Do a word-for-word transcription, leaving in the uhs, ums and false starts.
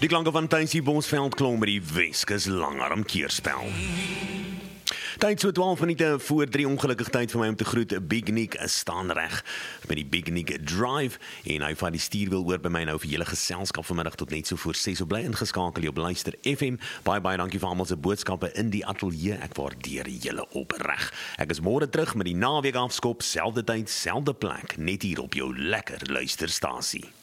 Die klanke van Tuinsie Bosveld klom met die Weskus langarm keerspel. Tyd so twaalf minute voor drie, ongelukkig tyd vir my om te groet. Big Nick staan reg met die Big Nick Drive en hy vat die stuurwiel oor by my nou vir julle geselskap vanmiddag tot net so voor ses. So bly ingeskakel op Luister F M. Baie baie dankie vir almal se boodskappe in die ateljee. Ek waardeer julle opreg. Ek is môre terug met die naweek afskop, selfde tyd, selfde plek, net hier op jou lekker luisterstasie.